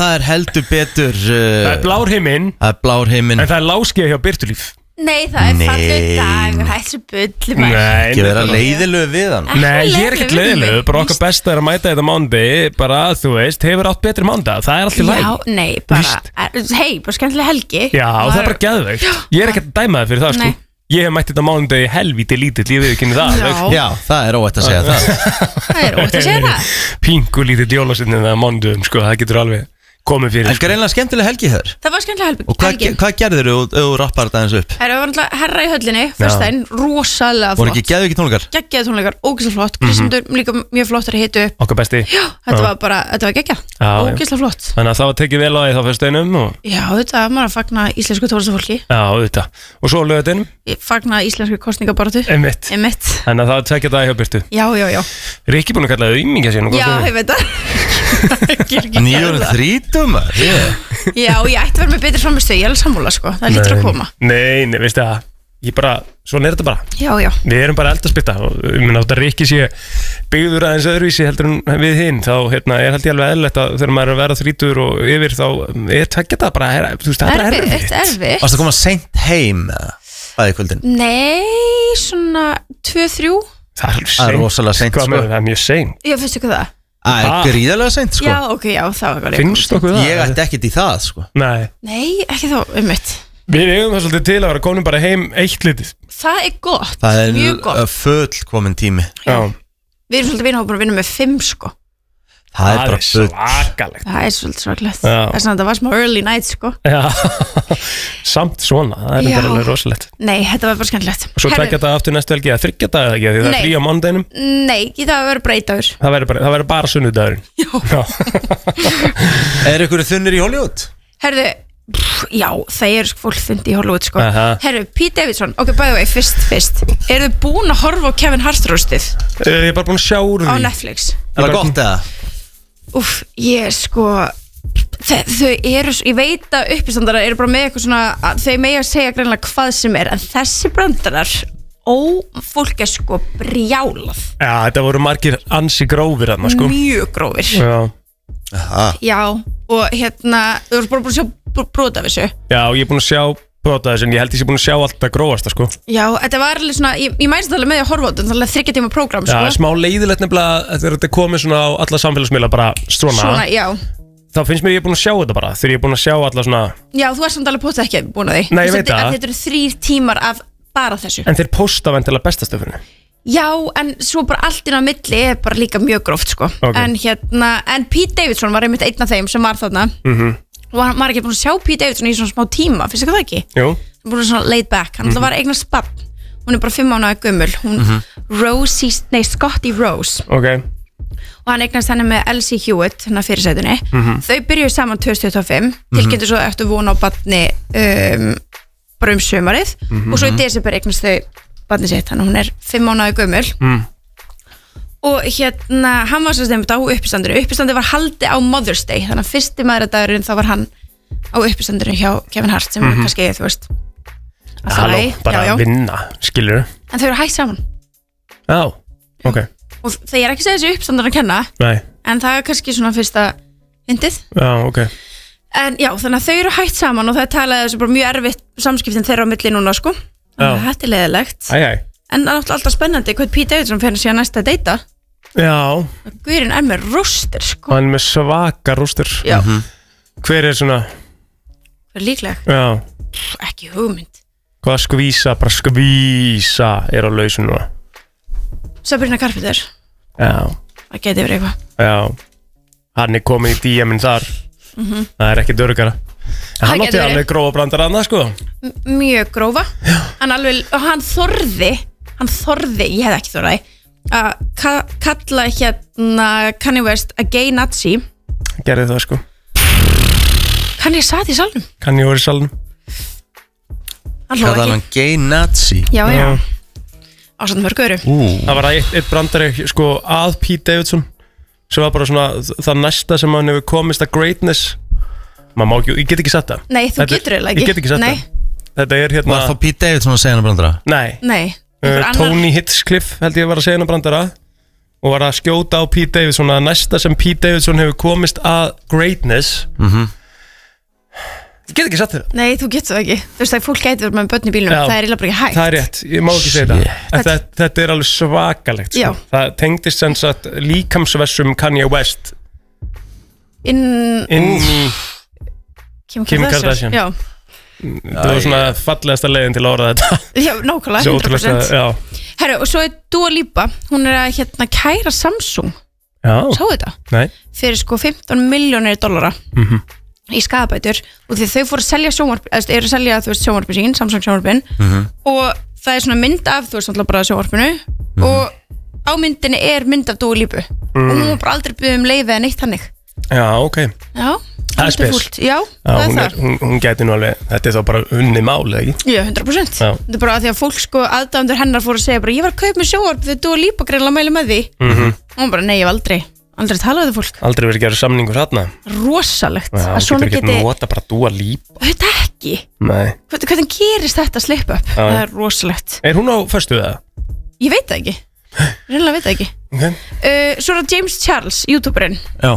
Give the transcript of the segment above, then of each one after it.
það heldur betur Það blár himinn En það láskið hjá Byrtulíf Nei, það fallegur dag og hættu bull Nei, ekki vera leiðilegu við hann Nei, ég er ekkert leiðilegu Bara okkar besta að mæta þetta mándi Bara, þú veist, hefur átt betri mándag Það er alltaf læg Já, nei, bara skemmtileg helgi Já, og það er bara geðveikt Ég er ekkert að dæma það fyrir það, sko Ég hef mætt þetta mánudag helvíti lítill, ég veit ekki það Já, það er óvægt að segja það Pingu lítill jólasveinn það mánudagum, sko, það getur alveg komið fyrir En greinlega skemmtileg helgi þér Það var skemmtileg helgi Og hvað gerðir þú rappar þetta eins upp? Það var náttúrulega herra í höllinni Fyrstæðin, rosalega flott Voru ekki geðveikir tónleikar? Geggjaði tónleikar, ógeðslega flott Kristendur líka mjög flottar að hitu upp Okkar besti Já, þetta var geggjað Ógeðslega flott Þannig að það var tekið vel á því þá fyrstæðinum Já, þetta maður að fagna íslensku tónlistafólki Já, þetta Og svo lögutinum Fagna íslensku kosningabaratu Einmitt Þannig að það var tekið það hjá Byrtu Já Rikki búin að kalla það aumingja sín Já, ég veit það 9:30 Já, ég ætti að vera með betri framistu Ég er alveg sammála, sko, það lítur að koma Nei, veistu það Ég bara, svona er þetta bara Já Við erum bara eldaspitta Og ég minna átt að Rikki sé byggður aðeins öðruvísi heldur en við hinn Þá er held ég alveg eðlilegt að þegar maður er að vera 30 og yfir Þá tvekja það bara, þú veist, það er bara erfitt Varstu að koma seint heim bæði kvöldin? Nei, svona 2-3 Það er rosalega seint, sko Það er mjög seint Já, finnstu hvað það? Það er gríðarlega seint, sko Já, ok, já, það var Finnst okkur það? Ég ætti ekkert í það, sko Nei, ekki þá, mitt Við eigum það svolítið til að vera komin bara heim eitt litið Það er gott, það mjög gott Það er fullkomin tími Já. Við erum svolítið vinahópur að vinna með 5, sko Það er bara svakalegt Það er svolítið svakalegt Það er svona að það var smá early night, sko Já, samt svona Það er bara alveg rosalegt Nei, þetta var bara skemmtilegt Og svo tvekja þetta aftur næstu helgi að þryggja þetta ekki Því það er frí á mánudeginum Nei, það verður bara 1 dagur Það verður bara sunnudagurinn Er ykkur þunnir í Hollywood? Herðu, já, það er fólk þundi í Hollywood, sko Herðu, Pete Davidson, ok, by the way, fyrst Eru þið búin að horfa á Kevin Hart roastið? Ég er bara búin að sjá úr því Á Netflix Er það gott, eða? Ég sko þau eru, ég veit að uppistandara eru bara með eitthvað svona þau mega segja greinlega hvað sem er en þessi brandarar, fólk er sko brjálað Já, þetta voru margir ansi grófir þarna, sko Mjög grófir Já, og þau voru bara búin að sjá brot af þessu Já, ég er búin að sjá brot af þessu en ég held ég sé búin að sjá allt það grófasta, sko Já, þetta var alveg svona, ég mæst alveg með því að horfa á þetta þannig að 3 tíma prógram, sko Já, smá leiðilegt nefnilega þegar þetta komið svona á alla samfélagsmiðla bara svona, já Þá finnst mér ég er búin að sjá þetta bara þegar ég er búin að sjá alla svona Já, þú ert samt alveg pótið ekki búin að því Nei, ég veit það Þetta eru 3 tímar af bara þessu En þeir posta vendilega bestastöfunu Já, en svo bara allt inn á milli er bara líka mjög gróft, sko En Pete Davidson var einmitt einn af þeim sem var þarna Og maður er ekki búin að sjá Pete Davidson í svona smá tíma, finnst þið það ekki? Jú Búin svona laid back, hann var eignast barn Hún er bara 5 mánaða gömul Hún Scotty Rose Ok Og hann eignast henni með Elsie Hewitt hennar fyrirsætunni Þau byrjuðu saman 2025 Tilkynntu svo eftir vona á barni bara sumarið Og svo í desember eignast þau barni sitt Þannig hún er 5 mánaða gömul Og hann var sérst einmitt á uppistandinu Uppistandi var haldið á Mother's Day Þannig að fyrsti maðuradagurinn þá var hann á uppistandinu hjá Kevin Hart sem kannski, þú veist Halló, bara að vinna, skilur En þau eru hætt saman Já, ok Og það er ekki að segja þessi uppstandar að kenna Nei En það er kannski svona fyrsta myndið Já, ok En já, þannig að þau eru hætt saman Og það er talað þessu bara mjög erfitt samskiptin þeirra á milli núna, sko Þannig að þetta er leiðilegt En það er alltaf spennandi hvað Pete Davidson fyrir síðan næsta að deyta Já Guðurinn er með rústir, sko Hann er með svaka rústir Já Hver er svona Hver er líkleg? Já Ekki hugmynd Hvað bara skvísa er á lausu núna Sabrina Carpenter Já Það geti verið eitthvað Já Hann er komin í DM-in þar Það er ekki dörgara En hann átti alveg grófa brandar annað, sko Mjög grófa Hann þorði, ég hef ekki þorði að kalla Kanye West a gay Nazi. Gerði það, sko. Kanye satt í salnum. Kanye var í salnum. Kallaði hann gay Nazi? Já. Ásand mörg öru. Það var eitt brandari, sko, að Pete Davidson sem var bara svona það næsta sem hann hefur komist að greatness. Ég get ekki sett það. Nei, þú getur eiginlega ekki. Ég get ekki sett það. Þetta er hérna. Var þá Pete Davidson að segja hann brandara? Nei. Nei. Tony Hinchcliffe held ég var að segja hann brandara. og var að skjóta á Pete Davidson að næsta sem Pete Davidson hefur komist að greatness Ég get ekki satt þér Nei, þú getur það ekki. Þú veist að fólk gæti verið með börn í bílnum, það er eiginlega bara ekki hægt. Það er rétt, ég má ekki segja það Þetta er alveg svakalegt sko. Það tengdist sem sagt líkamsvessum Kanye West inn í Kim Kardashian Já. Það var svona fallegasta leiðin til að orða þetta Já, nákvæmlega, 100%. Herru, og svo er Dua Lipa, hún er að kæra Samsung. Já. Sáu þetta? Nei. Fyrir sko $15 milljónir í skaðabætur og því þau fóru að selja eru að selja, þú veist, sjónvarpin sín, Samsung sjónvarpin og það er svona mynd af, þú veist, alltaf bara sjónvarpinu og á myndinni er mynd af Dua Lipu og hún var bara aldrei byggð leyfi eða neitt hannig. Já, ok. Já, það er spes. Já, það er það. Hún gæti nú alveg, þetta er þá bara unni mál, ekki? Já, 100%. Þetta er bara að því að fólk sko aðdáendur hennar fóru að segja bara, ég var að kaupa með sjónvarp þegar Dua Lipa greinlega mæli með því og hún bara, nei, ég hef aldrei talað við fólk. Aldrei verið að gera samningur þarna. Rosalegt. Já, þú getur ekki nota bara Dua Lipa. Þetta ekki. Nei. Hvernig gerist þetta slip up? Það er rosalegt. Er hún á föstu það? Ég veit það ekki. Reynilega veit það ekki. Okay. Svo er James Charles, YouTuberinn. Já.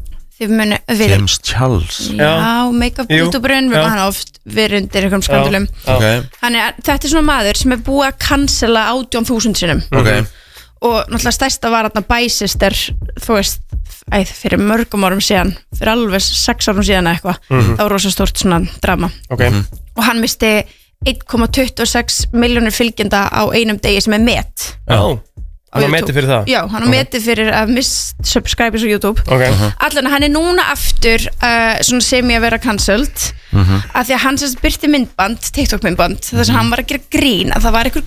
James Charles. Já, make-up YouTuberinn. Hann har oft verið undir einhverjum skandalum. Þetta er svona maður sem er búið að cancela 18.000 sinnum. Ok. Og náttúrulega stærsta var þarna Bæsister, þú veist, fyrir mörgum árum síðan, fyrir alveg 6 árum síðan eitthvað, það var rosa stórt svona drama. Og hann misti 1,26 milljónir fylgjenda á einum degi sem er met. Já, hann var metið fyrir það? Já, hann var metið fyrir að mist subscribers á YouTube. Allan hann er núna aftur svona sem ég að vera cancelled af því að hann sérst byrti myndband, TikTok myndband, þess að hann var að gera grín að það var einhver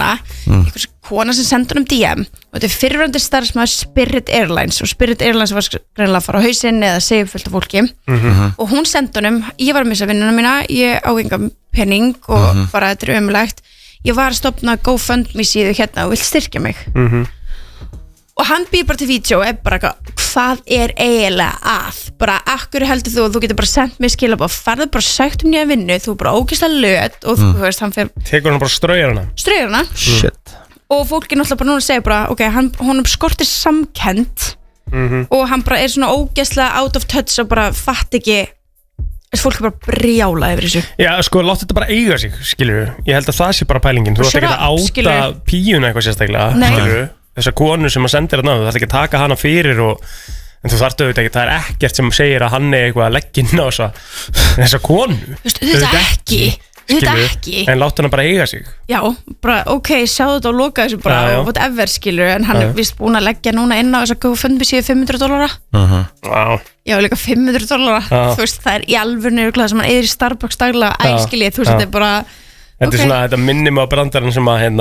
kona sem sendur DM og þetta er fyrirvændi starfsmaður Spirit Airlines og Spirit Airlines var greinlega að fara á hausinn eða segja fullt af fólki og hún sendi honum, ég var að missa vinnuna mína, ég á engan penning og bara þetta er ömulegt, ég var að stopna GoFundMe síðu hérna og vill styrkja mig og hann býr bara til vídeo og er bara hvað er eiginlega að bara akkur heldur þú og þú getur bara sendt mig skilabóð, farðu bara sagt nýja vinnu, þú er bara ógeðslega löt og þú veist, hann fer tekur hann bara straujar hana Shit. Og fólk er náttúrulega bara núna að segja bara ok, honum skortir samkennd og hann bara er svona ógeðslega out of touch og bara fatt ekki fólk er bara brjála yfir þessu. Já, sko, látt þetta bara eiga sig, skilur ég held að það sé bara pælingin, þú ætti ekki að áta píuna eitthvað sérstaklega, skilur þessa konu sem að sendir hérna, þú þarf ekki að taka hana fyrir en þú þarf auðvitað ekki, það er ekkert sem segir að hann er eitthvað að leggja inn á þessa konu. Þetta ekki. En látt hana bara eiga sig. Já, bara ok, sjáðu þetta og loka þessu bara og whatever, skilur, en hann er vist búin að leggja núna inn á þess að GoFundMe síðu $500. Já, líka $500. Þú veist, það er í alvörinu sem hann eður í Starbucks daglega, æskilið, þú veist, þetta er bara Þetta er svona, þetta minnir mig á brandarann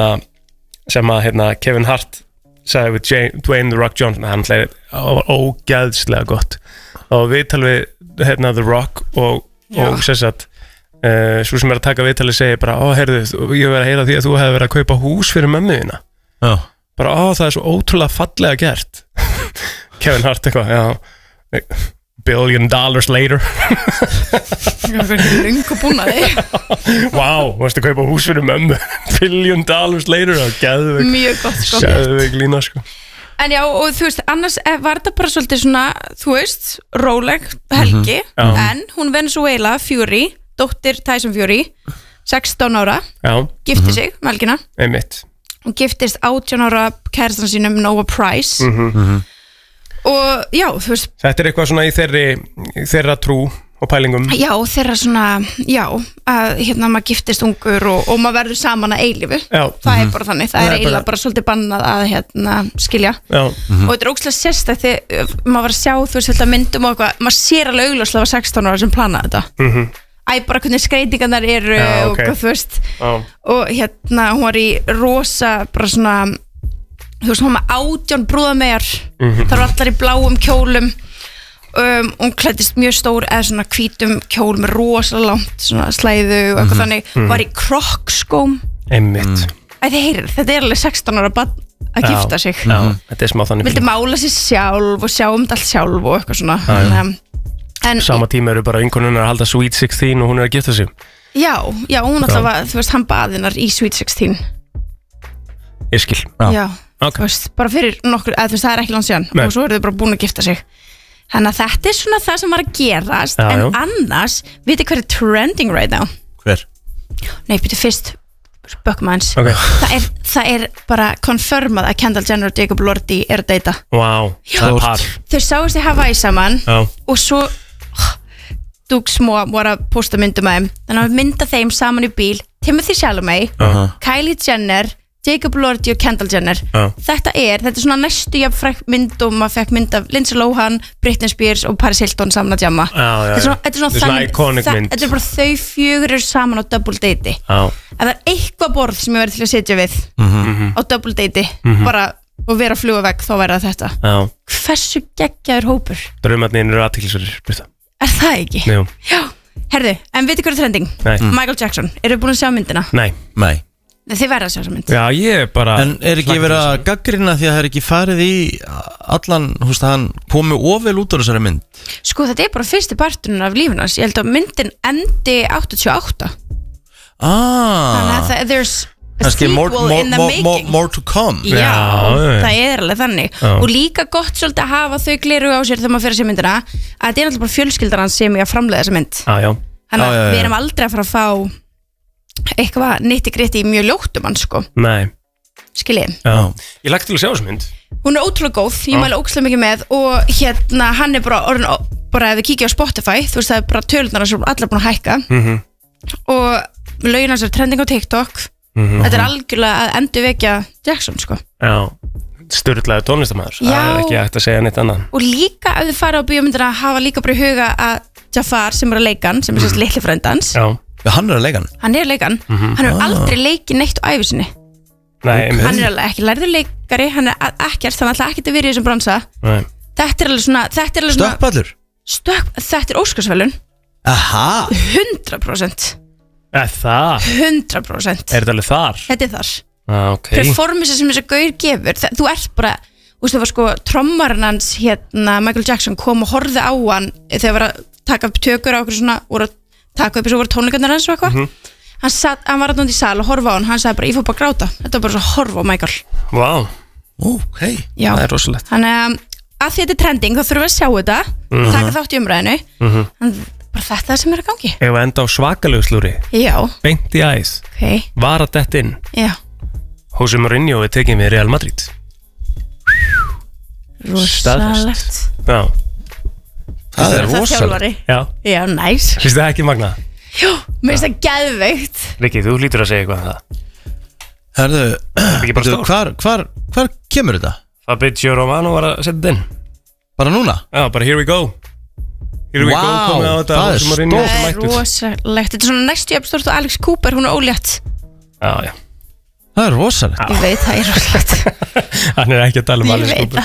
sem að Kevin Hart sagði við Dwayne The Rock Johnson, hann hlæði ógæðslega gott og viðtal við The Rock og sérsagt svo sem er að taka viðtalið segir bara, heyrðu, ég verið að heyra því að þú hefði verið að kaupa hús fyrir mömmu þína bara, það er svo ótrúlega fallega gert Kevin Hart eitthvað, $1 billion later lungu búin að þig wow, varstu að kaupa hús fyrir mömmu $1 billion later, það er geðveik mjög gott, sko geðveik lína, sko en já, og þú veist, annars var þetta bara svolítið svona, þú veist, róleg helgi, en hún Venezuela Fury, dóttir Tyson Fury 16 ára, gifti sig með helgina, hún giftist 18 ára kærastan sínum Noah Price og já, þú veist þetta er eitthvað svona í þeirra trú og pælingum já, þeirra svona, já að maður giftist ungur og maður verður saman að eilífu, það er bara þannig það er eiginlega bara svolítið bannað að skilja og þetta er ógeðslega sérstætt þegar maður var að sjá, þú veist, myndum og eitthvað, maður sér alveg augljóslega var 16 ára sem planaði þetta bara hvernig skreitingarnar eru og hvað þú veist og hún var í rosa bara svona, þú veist, hún var með 18 brúðamegar það var allar í bláum kjólum hún klæddist mjög stór eða svona hvítum kjól með rosalega langt svona slæðu og eitthvað þannig var í krokkskóm þið heyrir, þetta er alveg 16 ára barn að gifta sig þetta er smá þannig vildi mála sér sjálf og sjá allt sjálf og eitthvað svona sama tíma eru bara vinkonunnar að halda Sweet 16 og hún er að gifta sig já, hún alltaf var, þú veist, hann baðinnar í Sweet 16 ég skil já, okay. bara fyrir nokkur, það ekki langt síðan og svo eru þau bara búin að gifta sig. Þannig að þetta svona það sem var að gerast en annars, veitir hver trending right now? Hver? Nei, byrju fyrst Bökkmanns okay. það bara confirmað að Kendall Jenner og Jacob Lordi eru að deyta. Wow, þau sáist í Hawaii saman og svo Doug Smó voru að posta myndum að þeim, þannig að mynda þeim saman í bíl, Timothy Chalamet, Kylie Jenner, Jacob Lordi og Kendall Jenner. Þetta er svona næstu jafnfræk mynd og maður fekk mynd af Lindsay Lohan, Britney Spears og Paris Hilton saman að jamma. Þetta er svona iconic mynd. Þetta er bara þau fjögur eru saman á double date. Ef það er eitthvað borð sem ég verið til að sitja við á double date bara og vera að fljúga vegg, þá verða þetta. Hversu geggjaður hópur? Draumarnir eru athyglisverðir, Birta. Er það ekki? Jú. Já. Herðu, en veitir hvað er trending? Michael Jackson, eru þið búin að sjá myndina? Nei. Þið verða að sjá þessa mynd. Já, ég bara... En er ekki verið að gaggrina því að það er ekki farið í allan, hann komið ofel út úr þessari mynd? Sko, þetta er bara fyrsti parturinn af lífinans. Ég held að myndin endi 88. Þannig að there's a sequel in the making. More to come. Já, það er alveg þannig. Og líka gott svolítið að hafa þau gleru á sér þegar maður fyrir að sé myndina, að þetta er náttúrulega bara fjölskyldan hans sem ég að framleiða þessa mynd. Þannig að við erum aldrei að fara að fá eitthvað nýtti-gritti í mjög ljóttum hann sko. Nei. Skiljið. Ég lagt til að sjá þessu mynd. Hún er ótrúlega góð, ég mæla ókslega mikið með og hann er bara ef við kíkja á Spotify, þú veist það er bara tölunar sem allar búin að hækka og lögin hans er trending á TikTok. Þetta er algjörlega að endurvekja Jackson sko. Já, sturlaður tónlistamæður. Það er ekki hægt að segja neitt annað. Og líka ef þið fara á bíómyndina hafa líka bara í huga að Jafar sem er að leika hann, sem er sérst litli frændans. Hann er að leika hann? Hann er að leika hann. Hann er aldrei leikið neitt á ævisinni. Nei, hann er alveg ekki lærður leikari, hann er ekkert, þannig alltaf ekkert að vera í þessum bransa. Þetta er alveg svona Stökkpallur? Þetta er Óskarsverðlaun. Aha 100%. Það? 100%. Er þetta alveg þar? Þetta er þar. Okay. Performance sem þessi gaur gefur, þú ert bara, þú veist það var sko trommarinn hans Michael Jackson kom og horfði á hann þegar var að taka upp tökur á okkur svona, voru að taka upp þessu voru tónleikarnir hans og eitthvað. Hann var alltaf í sal og horfa á hann sagði bara, ég fór bara að gráta. Þetta var bara svo að horfa á Michael. Wow. Ok. Já. Það er rosalegt. Þannig að því þetta er trending, þá þurfum við að sjá þetta, taka þátt í umræðinu. Bara þetta sem er að gangi. Ef við enda á svakalegu slúri. Já. Beint í æs. Ok. Var að dett inn. Já. Jose Mourinho er tekið með Real Madrid. Rosalegt. Já. Það er rosalegt. Já, næs. Finnst það ekki magna? Jú, mér finnst það geðveikt. Rikki, þú hlýtur að segja eitthvað um það. Herðu, hvar kemur þetta? Fabrizio Romano var að setja þetta inn. Bara núna? Já, bara here we go. Here we go, komið á þetta. Það er stórt. Það er rosalegt. Þetta er svona næstu jafn stórt og Alex Cooper, hún er ólétt. Já. Það er rosalegt. Ég veit, það er rosalegt. Hann er ekki að tala um Alex Cooper.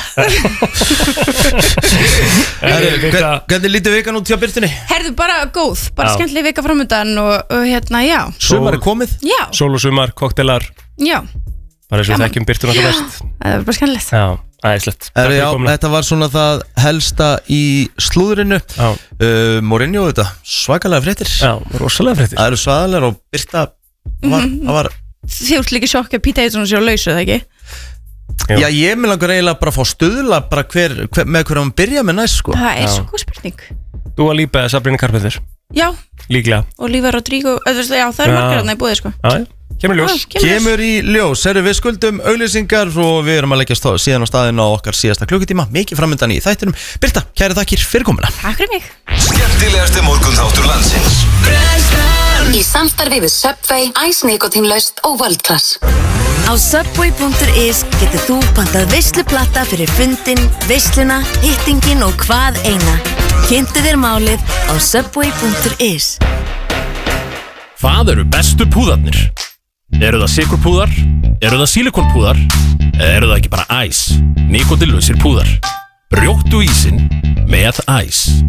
Hvernig lítið vikan út hjá Birtunni? Herðu, bara góð, bara skemmtileg vika framöndan og já. Sumar er komið? Já. Sól og sumar, koktelar. Já. Bara eins og við þekkjum Birtuna það best. Það er bara skemmtilegt. Já, æðislegt. Þetta var svona það helsta í slúðrinu. Mourinho, þetta, svakalega fréttir. Já, rosalega fréttir. Það eru svaðalegar og Birta var Þið ert líka sjokk að Pete Davidson sé á lausu, eða ekki? Já, ég vil langar eiginlega bara fá stuðla bara með hver hann byrja með næst sko. Það er svo góð spurning. Dua Lipa eða Sabrina Carpenter? Já. Líklega. Og Lífa Rodrigo, já, það eru margar þarna í búið sko. Já, kemur ljós. Kemur í ljós. Við skuldum auglýsingar og við erum að leggja síðan á staðinn á okkar síðasta klukkutíma. Mikið framöndan í þættinum. Birta, kæri þakkir fyrir komuna. Takk fyrir mig. Skemmtilegasti morgunþáttur landsins. Í samstarfi við Subway, Ice Nikotínlaust og World Class. Á Subway.is getur þú pantað veisluplatta fyrir fundin, veisluna, hittingin og hvað eina. Kynntu þér málið á Subway.is. Hvað eru bestu púðarnir? Eru það sykurpúðar? Eru það sílikonpúðar? Eða eru það ekki bara Ice? Nikotínlausir púðar. Brjóttu ísinn með Ice.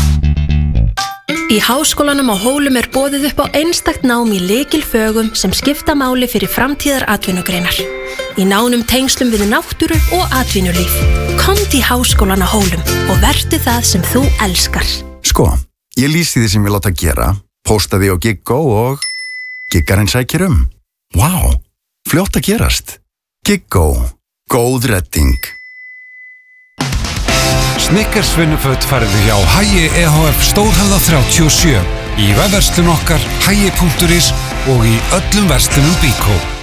Í Háskólanum á Hólum er boðið upp á einstakt nám í lykilfögum sem skipta máli fyrir framtíðar atvinnugreinar. Í nánum tengslum við náttúru og atvinnulíf. Komdu í Háskólan á Hólum og vertu það sem þú elskar. Sko, ég lýsi því sem ég láta gera, posta því á Giggo og giggarinn sækir um. Vá, fljótt að gerast. Giggo. góð redding. Snickers vinnuföt færðu hjá Hagi EHF Stórhöfða 37 í vefverslun okkar hagi.is og í öllum verslunum Byko.